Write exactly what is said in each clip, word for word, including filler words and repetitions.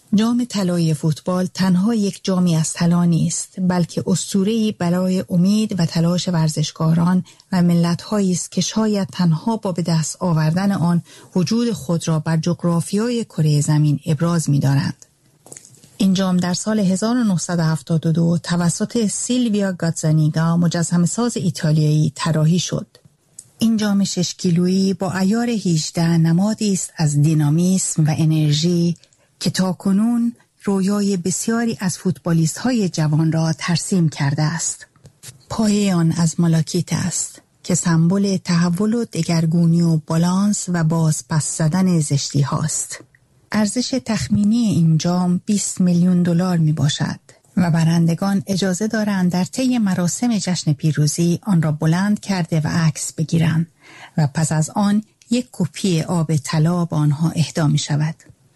جام طلایی فوتبال تنها یک جامی از طلا نیست، بلکه اسطوره‌ای برای امید و تلاش ورزشکاران و ملت‌هایی است که شاید تنها با به دست آوردن آن وجود خود را بر جغرافیای کره زمین ابراز می‌دارند. این جام در سال هزار و نهصد و هفتاد و دو توسط سیلویا گاتزانیگا مجسمه‌ساز ایتالیایی طراحی شد. این جام شش کیلویی با عیار هجده نمادی است از دینامیسم و انرژی که تاکنون رویای بسیاری از فوتبالیست‌های جوان را ترسیم کرده است. پایه آن از مالاکیت است که سمبل تحول و دگرگونی و بالانس و باز پس زدن زشتی هاست. ارزش تخمینی این جام بیست میلیون دلار می باشد و برندگان اجازه دارند در طی مراسم جشن پیروزی آن را بلند کرده و عکس بگیرند و پس از آن یک کپی آب طلا به آنها اهدا می شود.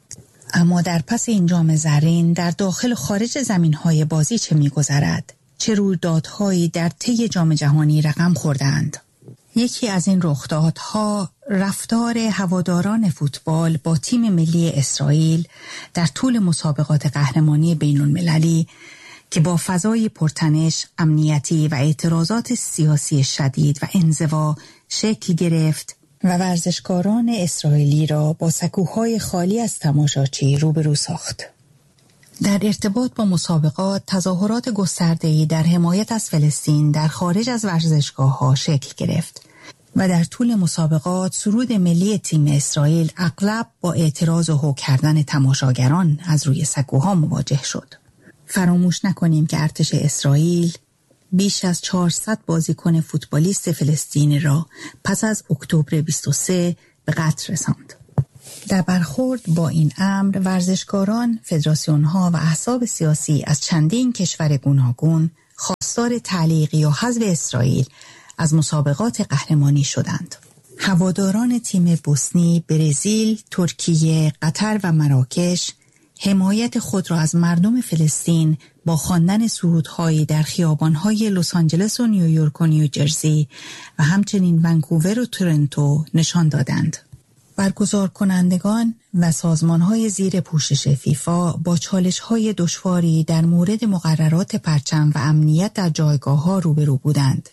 اما در پس این جام زرین در داخل و خارج زمین‌های بازی چه می‌گذرد؟ چه رویدادهایی در طی جام جهانی رقم خوردند؟ یکی از این رخدادها رفتار هواداران فوتبال با تیم ملی اسرائیل در طول مسابقات قهرمانی بین‌المللی که با فضای پرتنش، امنیتی و اعتراضات سیاسی شدید و انزوا شکل گرفت و ورزشکاران اسرائیلی را با سکوهای خالی از تماشاچی روبرو ساخت. در ارتباط با مسابقات، تظاهرات گسترده‌ای در حمایت از فلسطین در خارج از ورزشگاه‌ها شکل گرفت و در طول مسابقات سرود ملی تیم اسرائیل اغلب با اعتراض و هو کردن تماشاگران از روی سکوها مواجه شد. فراموش نکنیم که ارتش اسرائیل بیش از چهارصد بازیکن فوتبالیست فلسطینی را پس از اکتبر بیست و سه به قتل رساند. در برخورد با این امر، ورزشکاران، فدراسیون‌ها و احزاب سیاسی از چندین کشور گوناگون خواستار تعلیق یا حذف اسرائیل از مسابقات قهرمانی شدند. هواداران تیم بوسنی، برزیل، ترکیه، قطر و مراکش حمایت خود را از مردم فلسطین با خواندن سرودهایی در خیابان‌های لس آنجلس و نیویورک و نیوجرسی و همچنین ونکوور و تورنتو نشان دادند. برگزار کنندگان و سازمان‌های زیر پوشش فیفا با چالش‌های دشواری در مورد مقررات پرچم و امنیت در جایگاه‌ها روبرو بودند.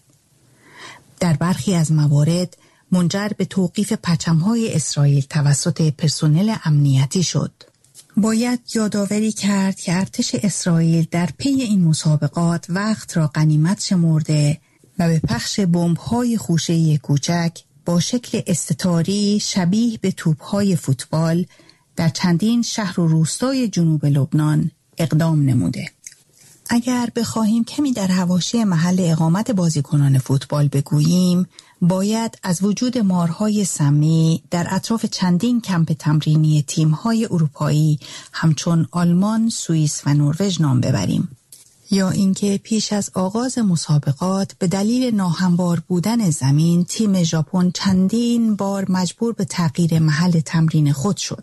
در برخی از موارد منجر به توقیف پرچم‌های اسرائیل توسط پرسنل امنیتی شد. باید یادآوری کرد که ارتش اسرائیل در پی این مسابقات وقت را غنیمت شمرده و به پخش بمب‌های خوشه‌ای کوچک با شکل استتاری شبیه به توپ‌های فوتبال در چندین شهر و روستای جنوب لبنان اقدام نموده. اگر بخواهیم کمی در حواشی محل اقامت بازیکنان فوتبال بگوییم، باید از وجود مارهای سمی در اطراف چندین کمپ تمرینی تیم‌های اروپایی همچون آلمان، سوئیس و نروژ نام ببریم. یا اینکه پیش از آغاز مسابقات به دلیل ناهموار بودن زمین تیم ژاپن چندین بار مجبور به تغییر محل تمرین خود شد.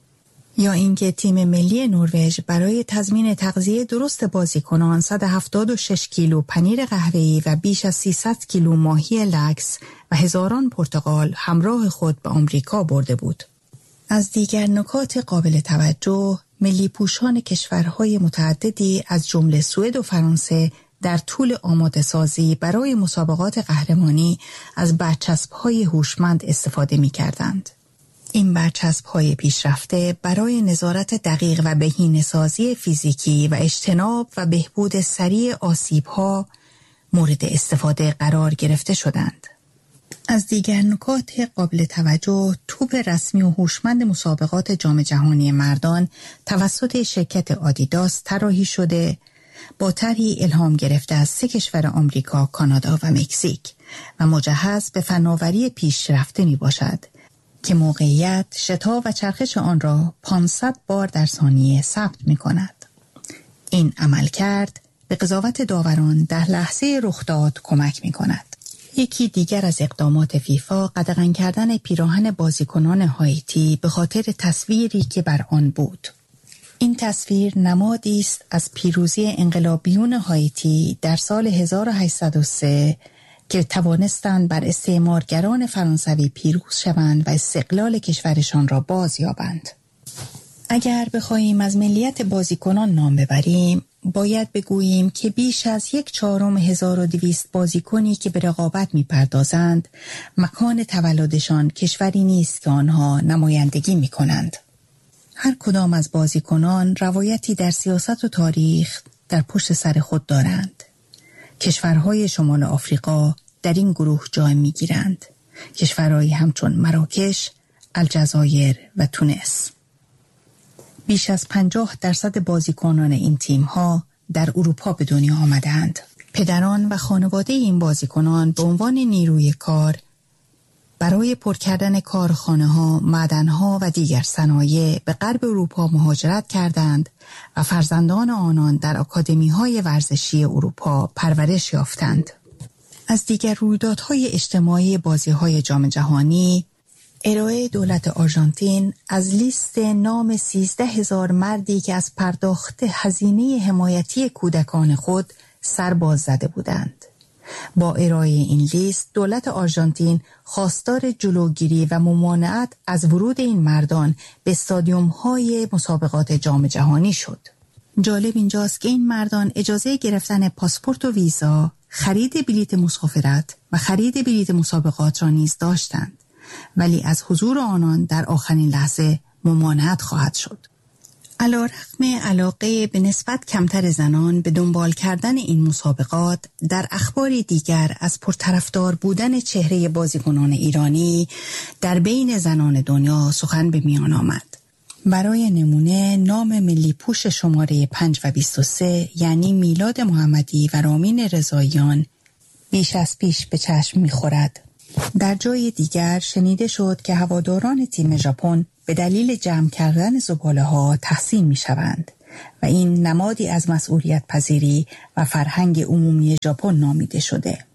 یا اینکه تیم ملی نروژ برای تضمین تغذیه درست بازیکنان صد و هفتاد و شش کیلو پنیر قهوه‌ای و بیش از سیصد کیلو ماهی لکس و هزاران پرتقال همراه خود به آمریکا برده بود. از دیگر نکات قابل توجه، ملی پوشان کشورهای متعددی از جمله سوئد و فرانسه در طول آماده سازی برای مسابقات قهرمانی از برچسب‌های هوشمند استفاده می‌کردند. این برچسب‌های پیشرفته برای نظارت دقیق و بهینه‌سازی فیزیکی و اجتناب و بهبود سریع آسیب‌ها مورد استفاده قرار گرفته شدند. از دیگر نکات قابل توجه، توپ رسمی و هوشمند مسابقات جام جهانی مردان توسط شرکت آدیداس طراحی شده با طرحی الهام گرفته از سه کشور آمریکا، کانادا و مکزیک و مجهز به فناوری پیشرفته می باشد که موقعیت، شتاب و چرخش آن را پانصد بار در ثانیه ثبت می کند. این عملکرد به قضاوت داوران در لحظه رخداد کمک می کند. یکی دیگر از اقدامات فیفا قدغن کردن پیراهن بازیکنان هایتی به خاطر تصویری که بر آن بود. این تصویر نمادی است از پیروزی انقلابیون هایتی در سال هزار و هشتصد و سه که توانستند بر استعمارگران فرانسوی پیروز شوند و استقلال کشورشان را باز یابند. اگر بخواهیم از ملیت بازیکنان نام ببریم، باید بگوییم که بیش از یک چهارم هزار و دویست بازیکنی که به رقابت می‌پردازند، مکان تولدشان کشوری نیست که آنها نمایندگی می‌کنند. هر کدام از بازیکنان روایتی در سیاست و تاریخ در پشت سر خود دارند. کشورهای شمال آفریقا در این گروه جای می‌گیرند. کشورهایی همچون مراکش، الجزایر و تونس. بیش از پنجاه درصد بازیکنان این تیم‌ها در اروپا به دنیا آمدند. پدران و خانواده این بازیکنان به عنوان نیروی کار برای پر کردن کارخانه‌ها، معدن‌ها و دیگر صنایع به غرب اروپا مهاجرت کردند و فرزندان آنان در آکادمی‌های ورزشی اروپا پرورش یافتند. از دیگر رویدادهای اجتماعی بازی‌های جام جهانی، ارائه دولت آرژانتین از لیست نام سیزده هزار مردی که از پرداخت هزینه حمایتی کودکان خود سرباز زده بودند. با ارائه این لیست، دولت آرژانتین خواستار جلوگیری و ممانعت از ورود این مردان به استادیوم‌های مسابقات جام جهانی شد. جالب اینجاست که این مردان اجازه گرفتن پاسپورت و ویزا، خرید بلیط مسافرت و خرید بلیط مسابقات را نیز داشتند، ولی از حضور آنان در آخرین لحظه ممانعت خواهد شد. علی‌رغم علاقه به نسبت کمتر زنان به دنبال کردن این مسابقات، در اخباری دیگر از پرطرفدار بودن چهره بازیکنان ایرانی در بین زنان دنیا سخن به میان آمد. برای نمونه نام ملی پوش شماره پنج و بیست و سه یعنی میلاد محمدی و رامین رضاییان بیش از پیش به چشم می‌خورد. در جای دیگر شنیده شد که هواداران تیم ژاپن به دلیل جمع کردن زباله‌ها تحسین می‌شوند و این نمادی از مسئولیت پذیری و فرهنگ عمومی ژاپن نامیده شده.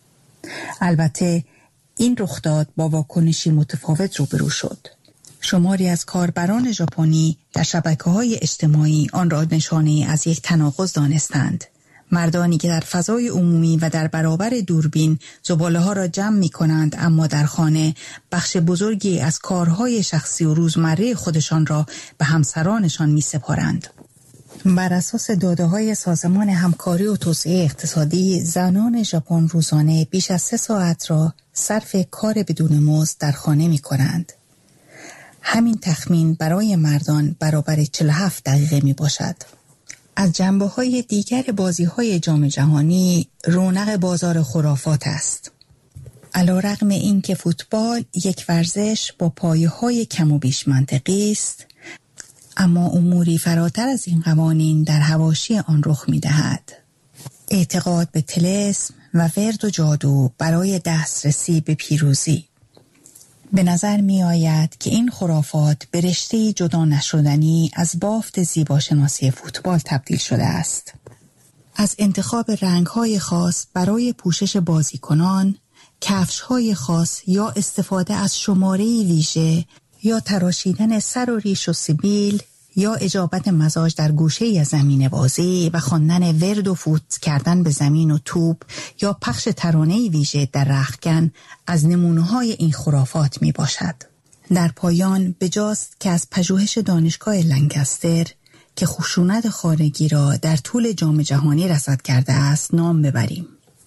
البته این رخداد با واکنشی متفاوت روبرو شد. شماری از کاربران ژاپنی در شبکه‌های اجتماعی آن را نشانه از یک تناقض دانستند. مردانی که در فضای عمومی و در برابر دوربین زباله‌ها را جمع می‌کنند، اما در خانه بخش بزرگی از کارهای شخصی و روزمره خودشان را به همسرانشان می‌سپارند. بر اساس داده‌های سازمان همکاری و توسعه اقتصادی، زنان ژاپن روزانه بیش از سه ساعت را صرف کار بدون مزد در خانه می‌کنند. همین تخمین برای مردان برابر چهل و هفت دقیقه می‌باشد. از جنبه‌های دیگر بازی‌های جام جهانی، رونق بازار خرافات است. علی‌رغم اینکه فوتبال یک ورزش با پایه‌های کم و بیش منطقی است، اما اموری فراتر از این قوانین در حواشی آن رخ می‌دهد. اعتقاد به طلسم و ورد و جادو برای دسترسی به پیروزی. به نظر می آید که این خرافات به رشته‌ای جدا نشدنی از بافت زیباشناسی فوتبال تبدیل شده است. از انتخاب رنگ‌های خاص برای پوشش بازیکنان، کفش‌های خاص یا استفاده از شماره‌ای ویژه یا تراشیدن سر و ریش و سبیل یا اجابت مزاج در گوشه‌ای از زمین بازی و خواندن ورد و فوت کردن به زمین و توپ یا پخش ترانه‌ای ویژه در رختکن از نمونه‌های این خرافات می باشد. در پایان بجاست که از پژوهش دانشگاه لنکستر که خشونت خانگی را در طول جام جهانی رصد کرده است نام ببریم.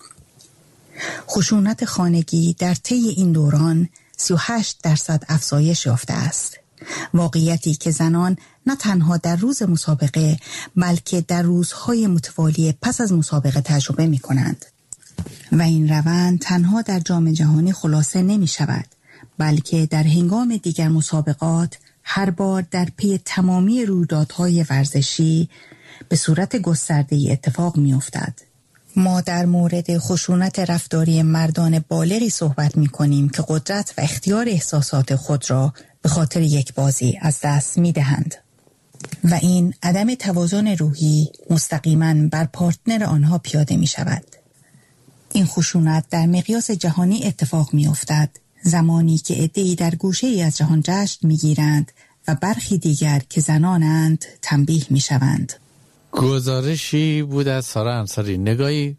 خشونت خانگی در طی این دوران سی و هشت درصد افزایش یافته است. واقعیتی که زنان نه تنها در روز مسابقه بلکه در روزهای متوالی پس از مسابقه تجربه می کنند. و این روند تنها در جام جهانی خلاصه نمی شود، بلکه در هنگام دیگر مسابقات هر بار در پی تمامی رویدادهای ورزشی به صورت گسترده‌ای اتفاق می افتد. ما در مورد خشونت رفتاری مردان بالغی صحبت می کنیم که قدرت و اختیار احساسات خود را به خاطر یک بازی از دست می دهند و این عدم توازن روحی مستقیما بر پارتنر آنها پیاده می شود. این خشونت در مقیاس جهانی اتفاق می افتد زمانی که عده‌ای در گوشه‌ای از جهان جشن می گیرند و برخی دیگر که زنانند تنبیه می شوند. گزارشی بود از سارا انصاری، نگاهی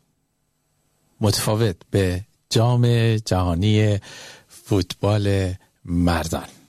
متفاوت به جام جهانی فوتبال مردان.